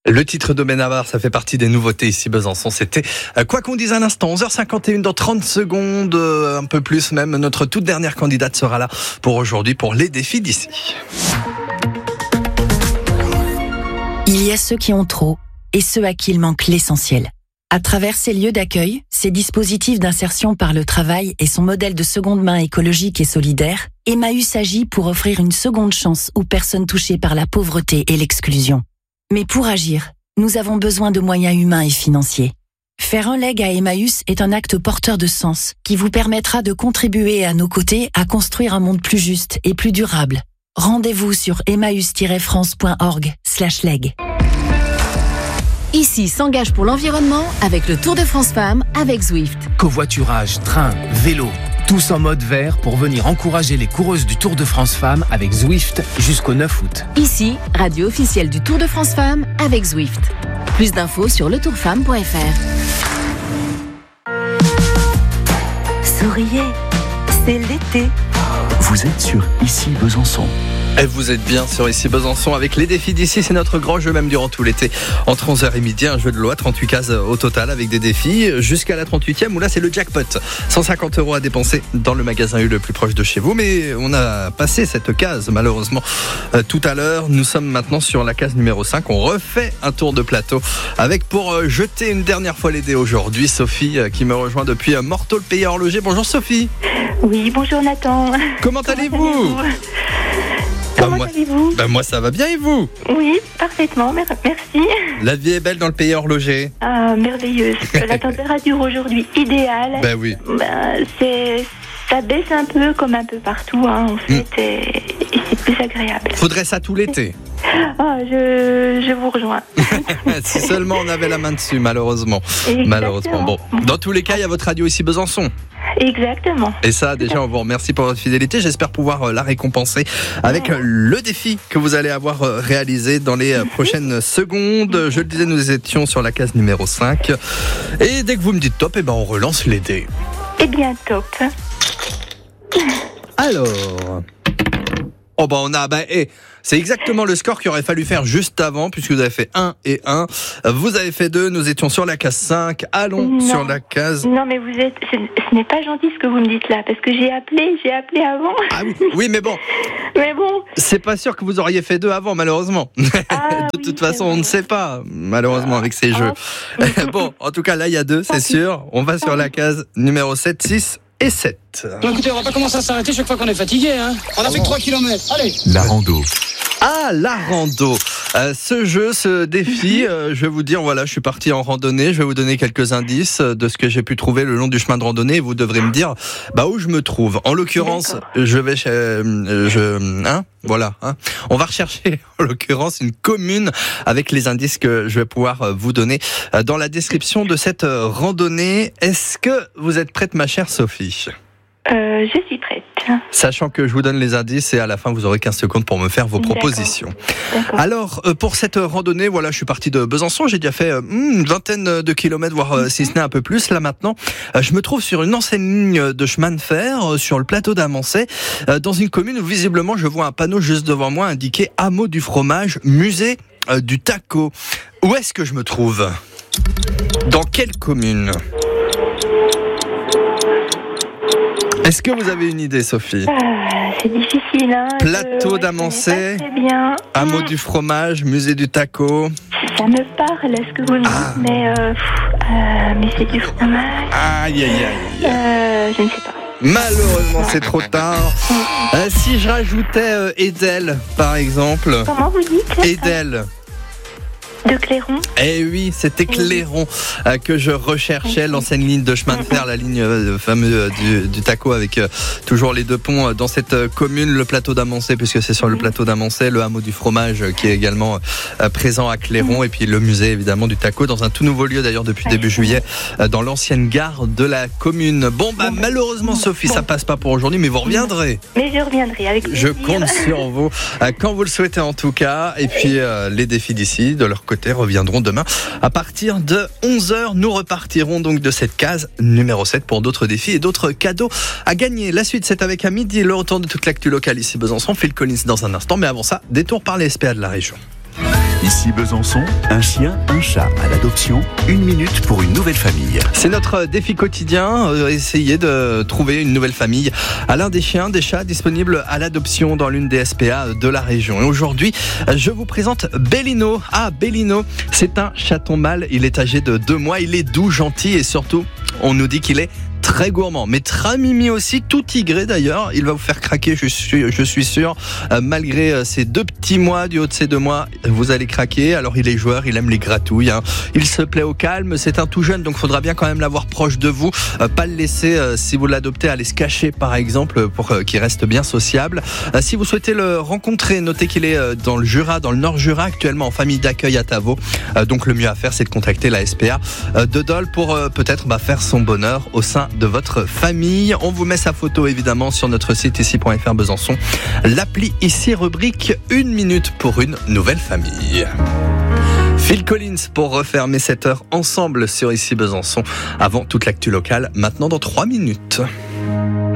Le titre de Benabar, ça fait partie des nouveautés ici Besançon. C'était quoi qu'on dise à l'instant, 11h51 dans 30 secondes, un peu plus même. Notre toute dernière candidate sera là pour aujourd'hui pour les défis d'ici. Il y a ceux qui ont trop et ceux à qui il manque l'essentiel. À travers ces lieux d'accueil, ces dispositifs d'insertion par le travail et son modèle de seconde main écologique et solidaire, Emmaüs agit pour offrir une seconde chance aux personnes touchées par la pauvreté et l'exclusion. Mais pour agir, nous avons besoin de moyens humains et financiers. Faire un leg à Emmaüs est un acte porteur de sens qui vous permettra de contribuer à nos côtés à construire un monde plus juste et plus durable. Rendez-vous sur emmaüs-france.org/leg. Ici s'engage pour l'environnement avec le Tour de France Femmes avec Zwift. Covoiturage, train, vélo, tous en mode vert pour venir encourager les coureuses du Tour de France Femmes avec Zwift jusqu'au 9 août. Ici, radio officielle du Tour de France Femmes avec Zwift. Plus d'infos sur letourfemme.fr. Souriez, c'est l'été. Vous êtes sur Ici Besançon. Et vous êtes bien sur Ici Besançon avec les défis d'ici, c'est notre grand jeu même durant tout l'été. Entre 11h et midi, un jeu de loi, 38 cases au total avec des défis jusqu'à la 38e où là c'est le jackpot. 150 € à dépenser dans le magasin U le plus proche de chez vous. Mais on a passé cette case malheureusement tout à l'heure. Nous sommes maintenant sur la case numéro 5. On refait un tour de plateau avec pour jeter une dernière fois les dés aujourd'hui Sophie qui me rejoint depuis Morteau, le pays horloger. Bonjour Sophie. Oui, bonjour Nathan. Comment allez-vous ? Comment allez-vous ? Moi ça va bien et vous ? Oui, parfaitement, merci. La vie est belle dans le pays horloger. Ah, merveilleuse. La température aujourd'hui idéale. Ben oui. Ça baisse un peu comme un peu partout en fait et c'est plus agréable. Faudrait ça tout l'été. Ah, je vous rejoins. Si seulement on avait la main dessus, malheureusement. Exactement. Malheureusement. Bon, dans tous les cas, il y a votre radio ici Besançon. Exactement. Et ça, déjà, on vous remercie pour votre fidélité. J'espère pouvoir la récompenser avec le défi que vous allez avoir réalisé dans les prochaines secondes. Je le disais, nous étions sur la case numéro 5. Et dès que vous me dites top, on relance les dés. Eh bien, top. Alors... c'est exactement le score qu'il aurait fallu faire juste avant, puisque vous avez fait 1 et 1. Vous avez fait 2, nous étions sur la case 5. Allons sur la case... Non, mais ce n'est pas gentil ce que vous me dites là, parce que j'ai appelé avant. Ah oui, mais bon. C'est pas sûr que vous auriez fait 2 avant, malheureusement. De toute façon, on ne sait pas, malheureusement, avec ces jeux. Bon, en tout cas, là, il y a 2, c'est sûr. On va sur la case numéro 7, 6 et 7. Bon, écoutez, on va pas commencer à s'arrêter chaque fois qu'on est fatigué, hein. On a fait 3 km, allez. La rando. Ah, la rando. Ce jeu, ce défi, je vais vous dire, voilà, je suis parti en randonnée. Je vais vous donner quelques indices de ce que j'ai pu trouver le long du chemin de randonnée. Et vous devrez me dire où je me trouve. En l'occurrence, je vais on va rechercher, en l'occurrence, une commune avec les indices que je vais pouvoir vous donner dans la description de cette randonnée. Est-ce que vous êtes prête, ma chère Sophie ? Je suis prête. Sachant que je vous donne les indices et à la fin vous aurez 15 secondes pour me faire vos propositions. D'accord. Alors pour cette randonnée, voilà, je suis parti de Besançon, j'ai déjà fait une vingtaine de kilomètres, voire si ce n'est un peu plus. Là maintenant, je me trouve sur une ancienne ligne de chemin de fer sur le plateau d'Amancé, dans une commune où visiblement je vois un panneau juste devant moi indiqué hameau du fromage, musée du taco. Où est-ce que je me trouve ? Dans quelle commune ? Est-ce que vous avez une idée, Sophie ? C'est difficile, hein. Plateau d'Amancé, très bien. hameau du fromage, musée du taco. Ça me parle, ce que vous me dites, mais c'est du fromage. Aïe. Je ne sais pas. Malheureusement, c'est trop tard. Si je rajoutais Edel, par exemple. Comment vous dites ? Edel. De Clairon ? Eh oui, c'était Clairon que je recherchais, l'ancienne ligne de chemin de fer, la ligne fameuse du taco avec toujours les 2 ponts dans cette commune, le plateau d'Amancé, puisque c'est sur le plateau d'Amancé, le hameau du fromage qui est également présent à Clairon, et puis le musée évidemment du taco, dans un tout nouveau lieu d'ailleurs depuis début juillet, dans l'ancienne gare de la commune. Malheureusement Sophie, ça passe pas pour aujourd'hui, mais vous reviendrez. Mais je reviendrai avec plaisir. Je compte sur vous, quand vous le souhaitez en tout cas, et puis les défis d'ici, de leur côté, reviendront demain à partir de 11h. Nous repartirons donc de cette case numéro 7 pour d'autres défis et d'autres cadeaux à gagner. La suite, c'est avec à midi, le retour de toute l'actu locale ici Besançon. Phil Collins dans un instant, mais avant ça, détour par les SPA de la région. Ici Besançon, un chien, un chat à l'adoption, 1 minute pour une nouvelle famille. C'est notre défi quotidien, essayer de trouver une nouvelle famille à l'un des chiens, des chats disponibles à l'adoption dans l'une des SPA de la région. Et aujourd'hui, je vous présente Bellino. Ah, Bellino, c'est un chaton mâle, il est âgé de 2 mois, il est doux, gentil et surtout, on nous dit qu'il est très gourmand, mais très mimi aussi, tout tigré d'ailleurs. Il va vous faire craquer, je suis sûr. Malgré ses 2 petits mois, du haut de ses 2 mois, vous allez craquer. Alors il est joueur, il aime les gratouilles, hein. Il se plaît au calme. C'est un tout jeune, donc faudra bien quand même l'avoir proche de vous. Pas le laisser, si vous l'adoptez, aller se cacher par exemple, pour qu'il reste bien sociable. Si vous souhaitez le rencontrer, notez qu'il est dans le Jura, dans le Nord Jura, actuellement en famille d'accueil à Tavaux. Donc le mieux à faire, c'est de contacter la SPA de Dole pour peut-être faire son bonheur au sein de votre famille. On vous met sa photo évidemment sur notre site ici.fr Besançon. L'appli ici, rubrique 1 minute pour une nouvelle famille. Phil Collins pour refermer cette heure ensemble sur ici Besançon. Avant toute l'actu locale, maintenant dans 3 minutes.